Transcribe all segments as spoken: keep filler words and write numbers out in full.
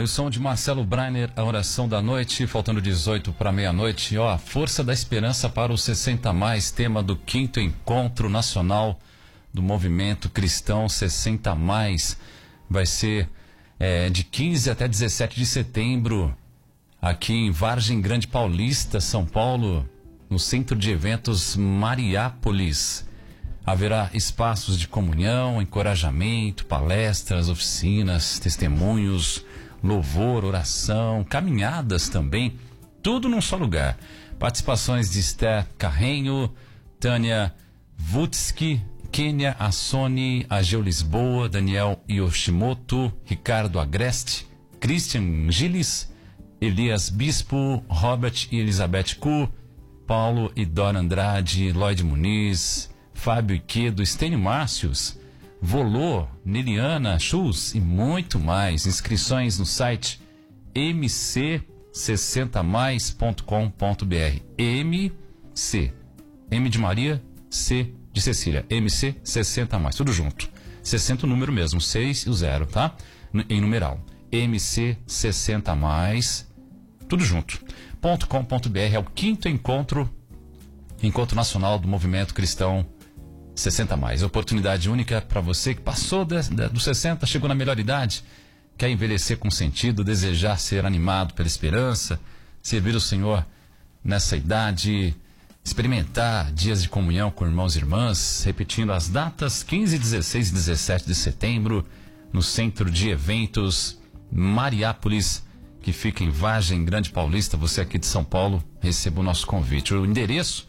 Aí o som de Marcelo Breiner, a oração da noite, faltando dezoito para meia-noite. Ó, a força da esperança para os sessenta mais, tema do quinto encontro nacional do movimento cristão sessenta mais. Vai ser é, de quinze até dezessete de setembro, aqui em Vargem Grande Paulista, São Paulo, no Centro de Eventos Mariápolis. Haverá espaços de comunhão, encorajamento, palestras, oficinas, testemunhos, louvor, oração, caminhadas também, tudo num só lugar. Participações de Esther Carrenho, Tânia Vutsky, Kênia Assoni, Ageu Lisboa, Daniel Yoshimoto, Ricardo Agreste, Christian Gilles, Elias Bispo, Robert e Elizabeth Ku, Paulo e Dora Andrade, Lloyd Muniz, Fábio Iquedo, Estênio Márcios, Volô, Neliana Schultz e muito mais. Inscrições no site m c sessenta mais ponto com ponto b r. M C, M de Maria, C de Cecília, M C sessenta mais, tudo junto. sessenta o número mesmo, seis e o zero, tá? Em numeral. M C sessenta mais, tudo junto. .com.br é o quinto encontro, encontro nacional do movimento cristão sessenta mais. Oportunidade única para você que passou de, de, dos sessenta, chegou na melhor idade, quer envelhecer com sentido, desejar ser animado pela esperança, servir o Senhor nessa idade, experimentar dias de comunhão com irmãos e irmãs, repetindo as datas quinze, dezesseis e dezessete de setembro, no Centro de Eventos Mariápolis, que fica em Vargem Grande Paulista. Você aqui de São Paulo, receba o nosso convite. O endereço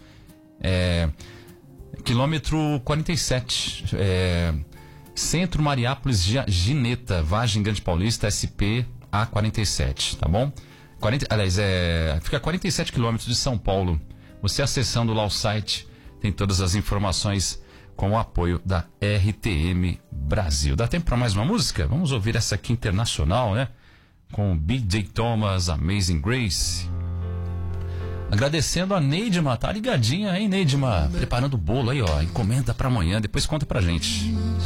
é quilômetro quarenta e sete, é, Centro Mariápolis Gineta, Vargem Grande Paulista, S P A quarenta e sete, tá bom? quarenta, aliás, é, fica a quarenta e sete quilômetros de São Paulo. Você acessando lá o site, tem todas as informações com o apoio da R T M Brasil. Dá tempo para mais uma música? Vamos ouvir essa aqui internacional, né? Com B J Thomas, Amazing Grace. Agradecendo a Neidma, tá ligadinha, hein, Neidma? Preparando o bolo aí, ó. Encomenda pra amanhã, depois conta pra gente.